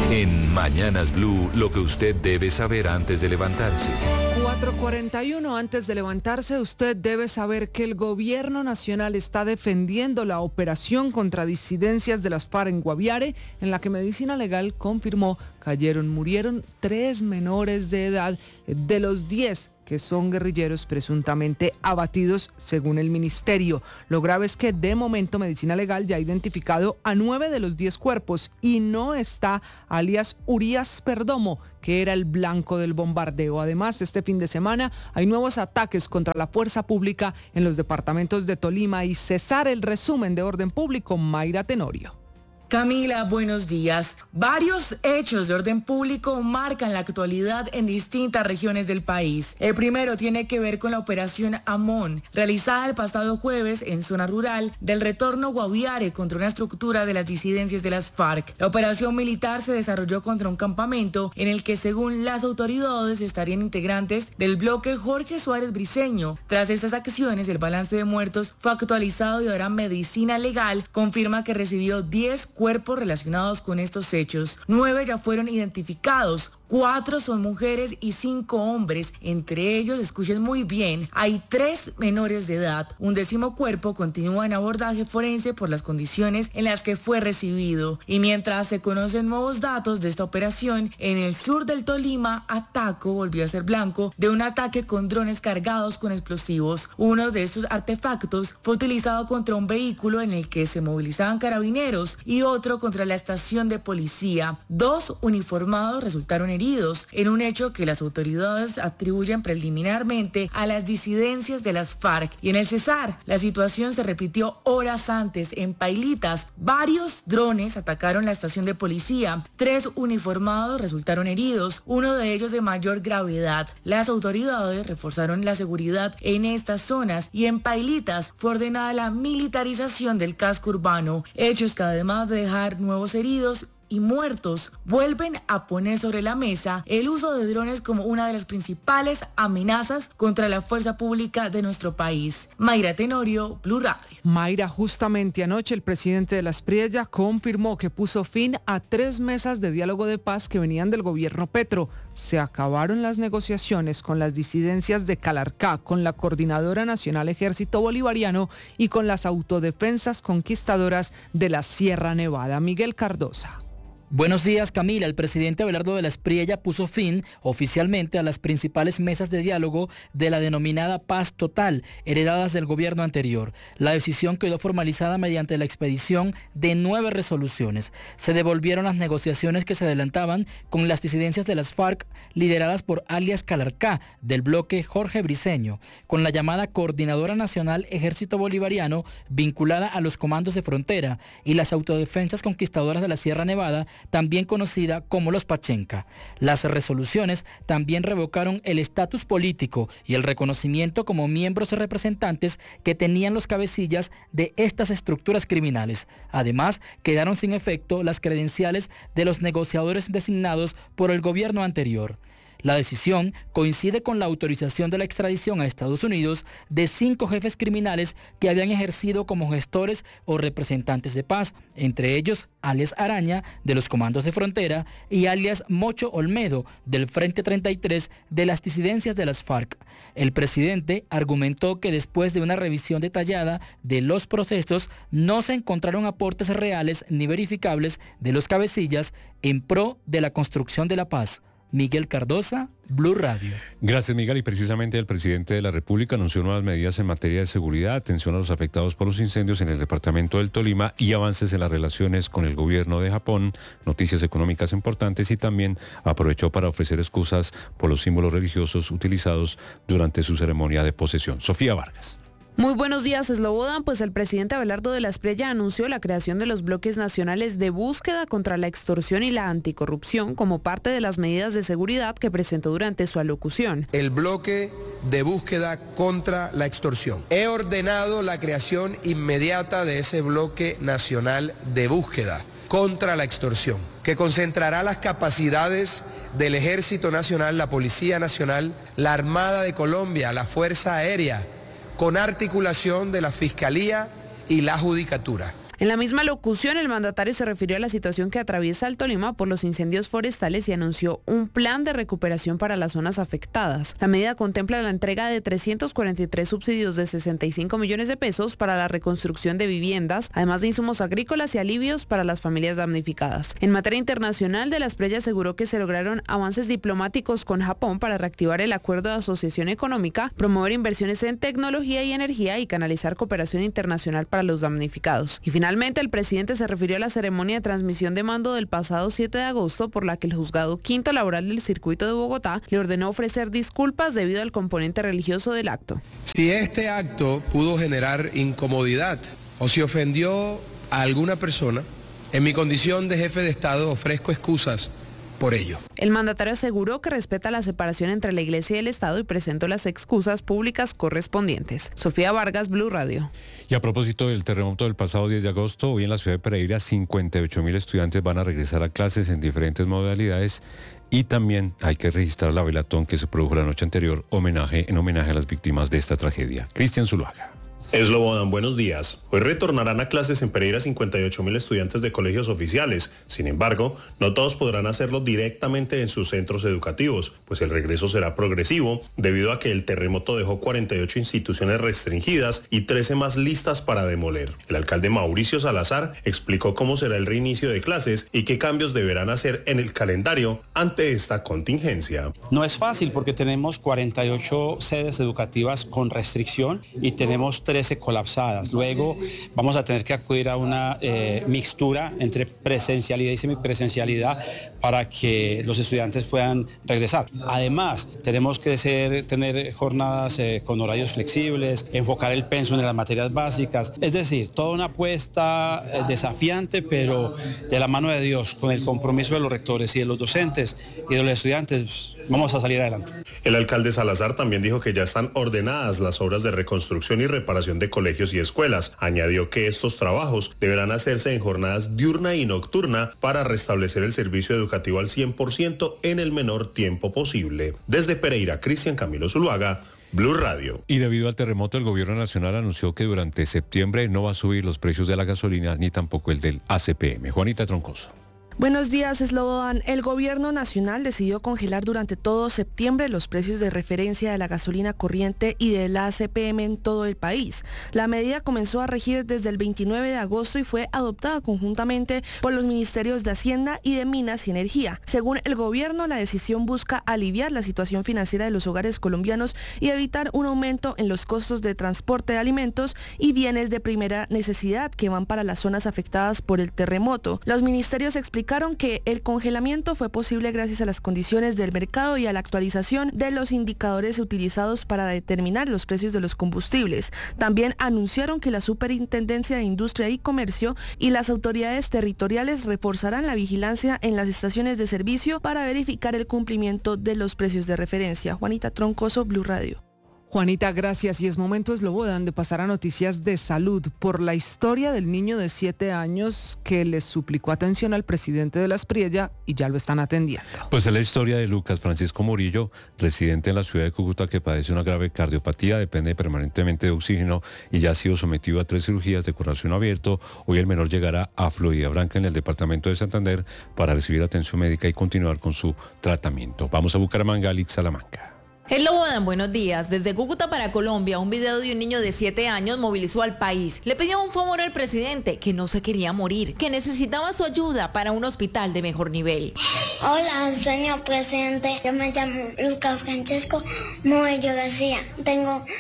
En Mañanas Blue, lo que usted debe saber antes de levantarse. 4:41 antes de levantarse, usted debe saber que el gobierno nacional está defendiendo la operación contra disidencias de las FARC en Guaviare, en la que Medicina Legal confirmó murieron 3 menores de edad de los 10 que son guerrilleros presuntamente abatidos según el ministerio. Lo grave es que de momento Medicina Legal ya ha identificado a 9 de los 10 cuerpos y no está alias Urias Perdomo, que era el blanco del bombardeo. Además, este fin de semana hay nuevos ataques contra la fuerza pública en los departamentos de Tolima y Cesar. El resumen de orden público, Mayra Tenorio. Camila, buenos días. Varios hechos de orden público marcan la actualidad en distintas regiones del país. El primero tiene que ver con la operación Amón, realizada el pasado jueves en zona rural del retorno Guaviare contra una estructura de las disidencias de las FARC. La operación militar se desarrolló contra un campamento en el que, según las autoridades, estarían integrantes del bloque Jorge Suárez Briceño. Tras estas acciones, el balance de muertos fue actualizado y ahora Medicina Legal confirma que recibió 10 cuerpos relacionados con estos hechos. 9 ya fueron identificados, 4 son mujeres y 5 hombres. Entre ellos, escuchen muy bien, hay 3 menores de edad. Un 10º cuerpo continúa en abordaje forense por las condiciones en las que fue recibido. Y mientras se conocen nuevos datos de esta operación, en el sur del Tolima, Ataco volvió a ser blanco de un ataque con drones cargados con explosivos. Uno de estos artefactos fue utilizado contra un vehículo en el que se movilizaban carabineros y otro contra la estación de policía. 2 uniformados resultaron heridos en un hecho que las autoridades atribuyen preliminarmente a las disidencias de las FARC. Y en el Cesar, la situación se repitió horas antes. En Pailitas, varios drones atacaron la estación de policía. 3 uniformados resultaron heridos, uno de ellos de mayor gravedad. Las autoridades reforzaron la seguridad en estas zonas y en Pailitas fue ordenada la militarización del casco urbano, hechos que además de dejar nuevos heridos y muertos, vuelven a poner sobre la mesa el uso de drones como una de las principales amenazas contra la fuerza pública de nuestro país. Mayra Tenorio, Blue Radio. Mayra, justamente anoche el presidente de la Espriella confirmó que puso fin a 3 mesas de diálogo de paz que venían del gobierno Petro. Se acabaron las negociaciones con las disidencias de Calarcá, con la Coordinadora Nacional Ejército Bolivariano y con las autodefensas conquistadoras de la Sierra Nevada. Miguel Cardosa. Buenos días, Camila. El presidente Abelardo de la Espriella puso fin oficialmente a las principales mesas de diálogo de la denominada Paz Total, heredadas del gobierno anterior. La decisión quedó formalizada mediante la expedición de 9 resoluciones. Se devolvieron las negociaciones que se adelantaban con las disidencias de las FARC, lideradas por alias Calarcá, del bloque Jorge Briceño, con la llamada Coordinadora Nacional Ejército Bolivariano, vinculada a los comandos de frontera, y las autodefensas conquistadoras de la Sierra Nevada, también conocida como los Pachenca. Las resoluciones también revocaron el estatus político y el reconocimiento como miembros y representantes que tenían los cabecillas de estas estructuras criminales. Además, quedaron sin efecto las credenciales de los negociadores designados por el gobierno anterior. La decisión coincide con la autorización de la extradición a Estados Unidos de 5 jefes criminales que habían ejercido como gestores o representantes de paz, entre ellos alias Araña, de los comandos de frontera, y alias Mocho Olmedo, del Frente 33 de las disidencias de las FARC. El presidente argumentó que después de una revisión detallada de los procesos, no se encontraron aportes reales ni verificables de los cabecillas en pro de la construcción de la paz. Miguel Cardosa, Blue Radio. Gracias, Miguel. Y precisamente el presidente de la República anunció nuevas medidas en materia de seguridad, atención a los afectados por los incendios en el departamento del Tolima y avances en las relaciones con el gobierno de Japón, noticias económicas importantes, y también aprovechó para ofrecer excusas por los símbolos religiosos utilizados durante su ceremonia de posesión. Sofía Vargas. Muy buenos días, Slobodan. Pues el presidente Abelardo de la Espriella anunció la creación de los bloques nacionales de búsqueda contra la extorsión y la anticorrupción como parte de las medidas de seguridad que presentó durante su alocución. El bloque de búsqueda contra la extorsión. He ordenado la creación inmediata de ese bloque nacional de búsqueda contra la extorsión, que concentrará las capacidades del Ejército Nacional, la Policía Nacional, la Armada de Colombia, la Fuerza Aérea, con articulación de la Fiscalía y la Judicatura. En la misma locución, el mandatario se refirió a la situación que atraviesa el Tolima por los incendios forestales y anunció un plan de recuperación para las zonas afectadas. La medida contempla la entrega de 343 subsidios de 65 millones de pesos para la reconstrucción de viviendas, además de insumos agrícolas y alivios para las familias damnificadas. En materia internacional, De la Espriella aseguró que se lograron avances diplomáticos con Japón para reactivar el acuerdo de asociación económica, promover inversiones en tecnología y energía y canalizar cooperación internacional para los damnificados. Y finalmente, el presidente se refirió a la ceremonia de transmisión de mando del pasado 7 de agosto por la que el Juzgado Quinto Laboral del Circuito de Bogotá le ordenó ofrecer disculpas debido al componente religioso del acto. Si este acto pudo generar incomodidad o si ofendió a alguna persona, en mi condición de jefe de Estado ofrezco excusas por ello. El mandatario aseguró que respeta la separación entre la Iglesia y el Estado y presentó las excusas públicas correspondientes. Sofía Vargas, Blue Radio. Y a propósito del terremoto del pasado 10 de agosto, hoy en la ciudad de Pereira 58.000 estudiantes van a regresar a clases en diferentes modalidades y también hay que registrar la velatón que se produjo la noche anterior en homenaje a las víctimas de esta tragedia. Cristian Zuluaga. Eslobodan, buenos días. Hoy retornarán a clases en Pereira 58.000 estudiantes de colegios oficiales. Sin embargo, no todos podrán hacerlo directamente en sus centros educativos, pues el regreso será progresivo debido a que el terremoto dejó 48 instituciones restringidas y 13 más listas para demoler. El alcalde Mauricio Salazar explicó cómo será el reinicio de clases y qué cambios deberán hacer en el calendario ante esta contingencia. No es fácil porque tenemos 48 sedes educativas con restricción y tenemos 13 colapsadas. Luego vamos a tener que acudir a una mixtura entre presencialidad y semipresencialidad para que los estudiantes puedan regresar. Además, tenemos que tener jornadas con horarios flexibles, enfocar el pensum en las materias básicas. Es decir, toda una apuesta desafiante, pero de la mano de Dios, con el compromiso de los rectores y de los docentes y de los estudiantes, vamos a salir adelante. El alcalde Salazar también dijo que ya están ordenadas las obras de reconstrucción y reparación de colegios y escuelas. Añadió que estos trabajos deberán hacerse en jornadas diurna y nocturna para restablecer el servicio educativo al 100% en el menor tiempo posible. Desde Pereira, Cristian Camilo Zuluaga, Blue Radio. Y debido al terremoto, el gobierno nacional anunció que durante septiembre no va a subir los precios de la gasolina ni tampoco el del ACPM. Juanita Troncoso. Buenos días, Eslobodan. El gobierno nacional decidió congelar durante todo septiembre los precios de referencia de la gasolina corriente y del ACPM en todo el país. La medida comenzó a regir desde el 29 de agosto y fue adoptada conjuntamente por los ministerios de Hacienda y de Minas y Energía. Según el gobierno, la decisión busca aliviar la situación financiera de los hogares colombianos y evitar un aumento en los costos de transporte de alimentos y bienes de primera necesidad que van para las zonas afectadas por el terremoto. Los ministerios explicaron que el congelamiento fue posible gracias a las condiciones del mercado y a la actualización de los indicadores utilizados para determinar los precios de los combustibles. También anunciaron que la Superintendencia de Industria y Comercio y las autoridades territoriales reforzarán la vigilancia en las estaciones de servicio para verificar el cumplimiento de los precios de referencia. Juanita Troncoso, Blue Radio. Juanita, gracias. Y es momento, Eslobodan, de pasar a noticias de salud por la historia del niño de 7 años que les suplicó atención al presidente de la Espriella y ya lo están atendiendo. Pues es la historia de Lucas Francisco Murillo, residente en la ciudad de Cúcuta, que padece una grave cardiopatía, depende permanentemente de oxígeno y ya ha sido sometido a 3 cirugías de corazón abierto. Hoy el menor llegará a Florida Blanca, en el departamento de Santander, para recibir atención médica y continuar con su tratamiento. Vamos a Bucaramanga, Alex Salamanca. Eslobodan, buenos días. Desde Cúcuta para Colombia, un video de un niño de 7 años movilizó al país. Le pedía un favor al presidente, que no se quería morir, que necesitaba su ayuda para un hospital de mejor nivel. Hola, señor presidente. Yo me llamo Lucas Francesco Murillo García. Tengo